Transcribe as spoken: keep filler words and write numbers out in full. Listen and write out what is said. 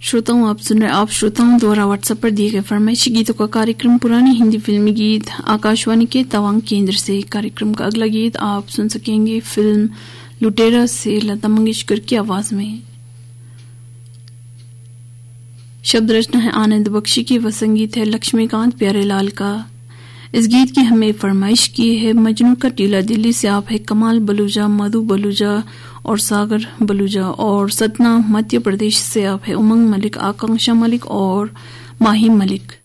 श्रोताओं आप सुन रहे आप श्रोताओं द्वारा व्हाट्सएप पर दिए गए फरमाइशी गीतों का कार्यक्रम पुरानी हिंदी फिल्मी गीत आकाशवाणी के तवांग केंद्र से। कार्यक्रम का अगला गीत आप सुन सकेंगे फिल्म लुटेरा से लता मंगेशकर की आवाज में। शब्द रचना है आनंद बख्शी की व संगीत है लक्ष्मीकांत प्यारेलाल का। इस गीत की हमें फरमाइश की है मजनू का टीला दिल्ली से आप है कमाल बलूजा, मधु बलूजा और सागर बलूजा। और सतना मध्य प्रदेश से आप है उमंग मलिक, आकांक्षा मलिक और माही मलिक।